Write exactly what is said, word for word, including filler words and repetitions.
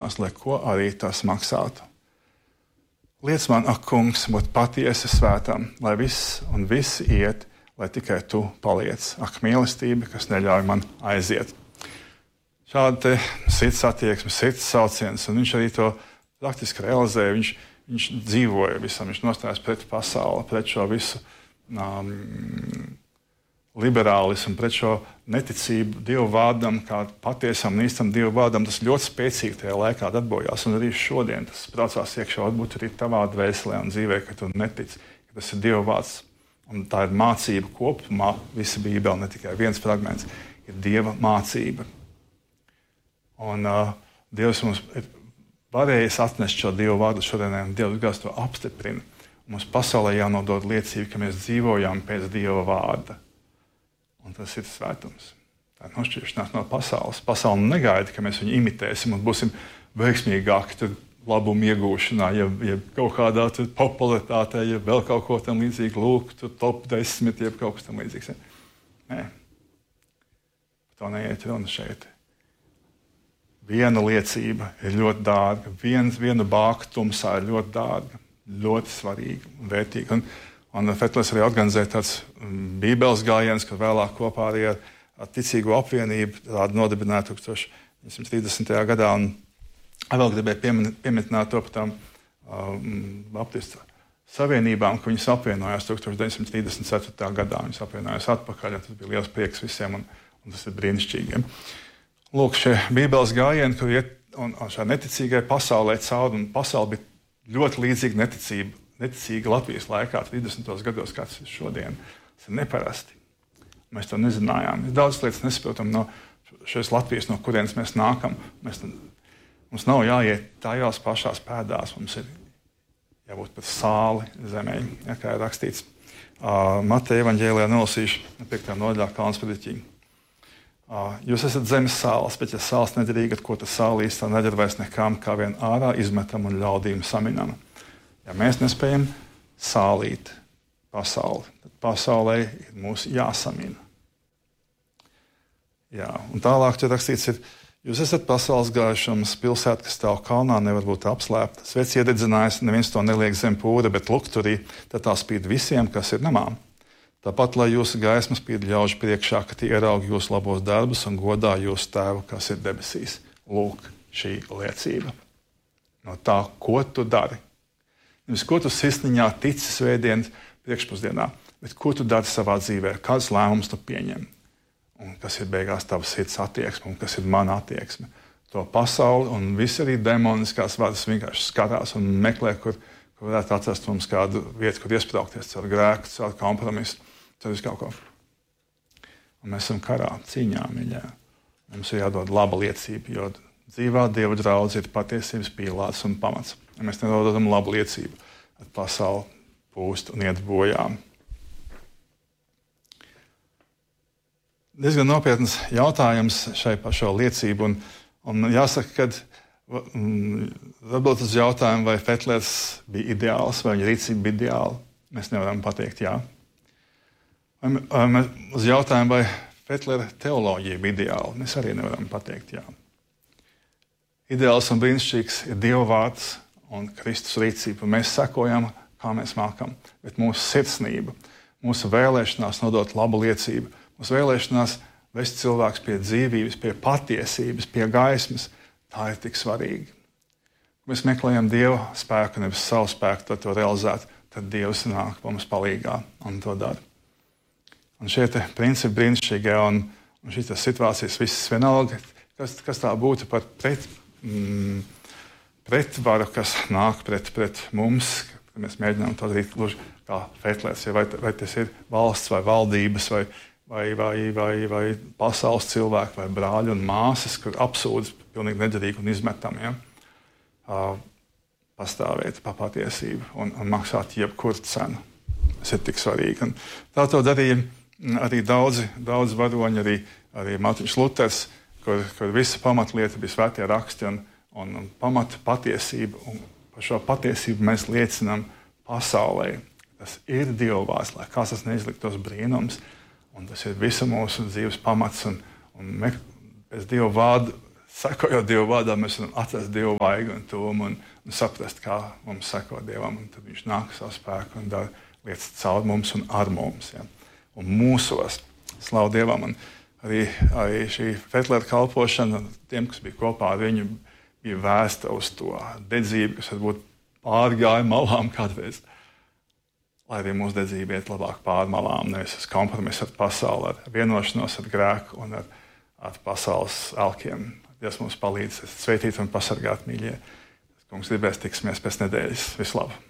atgriešanās, lai ko arī tas maksātu. Liec man, ak, kungs, būt patiesi svētam, lai viss un visi iet, lai tikai tu paliec. Ak, mīlestība, kas neļauj man aiziet. Šāda te sirds attieksme, sirds sauciens, un viņš arī to praktiski realizēja. Viņš, viņš dzīvoja visam, viņš nostājās pret pasauli, pret šo visu um, liberālismu, pret šo neticību Dievu vārdam, kā patiesam un īstam Dievu vārdam. Tas ļoti spēcīgi tajā laikā darbojās, un arī šodien tas braucās iekšā, varbūt arī tavā dvēselē un dzīvē, ka tu netici, ka tas ir Dievu vārds. Un tā ir mācība kopumā, visa Bībele, ne tikai viens fragments, ir Dieva mācība. Un uh, Dievs mums ir varējis atnest šo Dievu vārdu šodienai, un Dievs gars to apstiprina. Un mums pasaulē jānodod liecība, ka mēs dzīvojam pēc Dieva vārda. Un tas ir svētums. Tā ir nošķiršanās no pasaules. Pasaule negaida, ka mēs viņu imitēsim un būsim veiksmīgāki labumu iegūšanā, ja, ja kaut kādā popularitātē, ja vēl kaut ko tam līdzīgi, lūk, tur top desmit, ja kaut kas tam līdzīgs. Nē, to neiet runa šeit. Viena liecība ir ļoti dārga, viens, viena bāka tumsā ir ļoti dārga, ļoti svarīga un vērtīga. Un, un Fetlers arī organizēja tāds bībeles gājiens, kad vēlāk kopā arī ar, ar ticīgo apvienību tādu nodibināja deviņdesmit trīsdesmitajā gadā. Un vēl gribēju piemin, pieminēt to par tām um, Baptistu savienībām, ka viņas apvienojās deviņdesmit trīsdesmit ceturtajā gadā. Viņas apvienojās atpakaļ, un tas bija liels prieks visiem, un, un tas ir brīnišķīgi. Lūk, šie bībeles gājieni, kur iet un, un šā neticīgai pasaulē cauri, un pasaule bija ļoti līdzīga neticība, neticīga Latvijas laikā, trīsdesmitajos gados, kāds ir šodien. Tas ir neparasti. Mēs to nezinājām. Ir daudz lietas nesaprotam no šīs Latvijas, no kurienes mēs nākam. Mēs, mums nav jāiet tajās pašās pēdās, mums ir jābūt pat sāli zemē, ja, kā ir rakstīts. Uh, Mateja evaņģēlijā nolasīšu piektā nodaļā Kalnas prediķī. Uh, jūs esat zemes sāls, bet ja sāls nederīga, ko tas sālīs, tā neder vairs nekām, kā vien ārā izmetam un ļaudīm saminam. Ja mēs nespējam sālīt pasauli, tad pasaulē ir mūs jāsamina. Jā, un tālāk tur rakstīts ir, jūs esat pasaules gaišums, pilsēta, kas stāv kalnā, nevar būt apslēpta. Svets iededzinājis, neviens to neliek zem pūra, bet lukturī, tad tā spīd visiem, kas ir namā. Tāpat, lai jūsu gaisma spīd ļaužu priekšā, ka tie ieraug jūsu labos darbus un godā jūsu tēvu, kas ir debesīs. Lūk, šī liecība. No tā, ko tu dari. Nevis, ko tu sirsniņā tici svētdienas priekšpusdienā, bet ko tu dari savā dzīvē, kādas lēmumus tu pieņem. Un kas ir beigās tavas sirds attieksme un kas ir mana attieksme. To pasauli un visi arī demoniskās varas vienkārši skatās un meklē, kur, kur varētu atrast mums kādu vietu, kur iespraukties caur grēku, caur kompromisu. Tad viss kaut ko. Un mēs esam karā, cīņā, mīļā. Mums ir jādod laba liecība, jo dzīvā Dieva draudze ir patiesības pīlārs un pamats. Ja mēs nedodam labu liecību, tad pasaule pūst un iet bojā. Diezgan nopietns jautājums šai par šo liecību. Un, un jāsaka, ka varbūt uz jautājumu, vai Fetlers bija ideāls, vai viņa rīcība bija ideāla, mēs nevaram pateikt jā. Uz jautājumu, vai Fetlera teoloģija bija ideāla, mēs arī nevaram pateikt jā. Ideāls un brīnišķīgs ir Dieva vārds un Kristus rīcība. Mēs sekojam, kā mēs mākam, bet mūsu sirsnība, mūsu vēlēšanās nodot labu liecību, mūsu vēlēšanās vest cilvēks pie dzīvības, pie patiesības, pie gaismas, tā ir tik svarīga. Mēs meklējam Dieva spēku, nevis savu spēku, tad to realizēt, tad Dievs nāk mums palīgā un to dara. Un šie te principi brīnišķīgie un, un šīs situācijas visas vienalga, kas, kas tā būtu par pret, mm, pretvaru, kas nāk pret, pret mums, kad mēs mēģinām to darīt gluži kā Fetlers, ja vai, vai tas ir valsts vai valdības vai, vai, vai, vai, vai pasaules cilvēki vai brāļi un māsas, kur apsūdz pilnīgi nederīgi un izmetam, ja? uh, pastāvēt pa patiesību un, un maksāt jebkuru cenu. Tas ir tik svarīgi. Un tā to darīja arī daudzi, daudzi varoņi, arī, arī Mārtiņš Luters, kur, kur visa pamatlieta bija svētie raksti un, un, un pamata patiesība. Un par šo patiesību mēs liecinām pasaulē. Tas ir Dieva vārds, lai kāds tas neizliktos brīnums. Un tas ir visa mūsu dzīves pamats. Un, un pēc Dieva vārda sekojot Dieva vārdam, mēs varam atrast Dieva vaigu un tūmu un, un saprast, kā mums seko Dievam. Un tad viņš nāk savu spēku un dara lietas caur mums un ar mums. Ja. Un mūsos, slavu Dievam. Un arī, arī šī Fetlera kalpošana, tiem, kas bija kopā ar viņu, bija vērsta uz to dedzību, kas varbūt pārgāja malām kādreiz. Lai arī mūsu dedzība iet labāk pār malām, nevis uz kompromisu ar pasauli, ar vienošanos, ar grēku un ar, ar pasaules elkiem. Dievs mums palīdz sveitīt un pasargāt, mīļie. Kungs gribēs, tiksimies pēc nedēļas. Visu labu!